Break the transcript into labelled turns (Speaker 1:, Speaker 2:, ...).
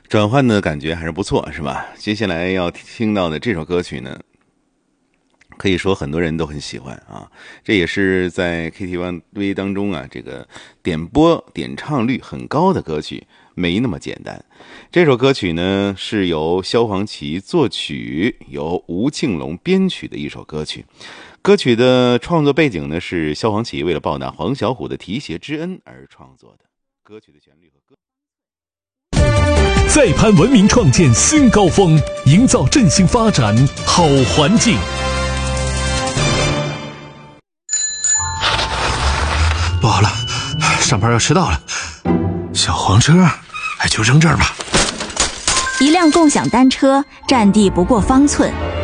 Speaker 1: 转换的感觉还是不错，是吧？接下来要听到的这首歌曲呢，可以说很多人都很喜欢啊，这也是在 KTV 当中啊，这个点唱率很高的歌曲，没那么简单。这首歌曲呢是由萧煌奇作曲，由吴庆隆编曲的一首歌曲。歌曲的创作背景呢是萧煌奇为了报答黄小琥的提携之恩而创作的。歌曲的旋律和歌。
Speaker 2: 再攀文明创建新高峰，营造振兴发展好环境。
Speaker 3: 不好了，上班要迟到了。小黄车，就扔这儿吧。
Speaker 4: 一辆共享单车，占地不过方寸，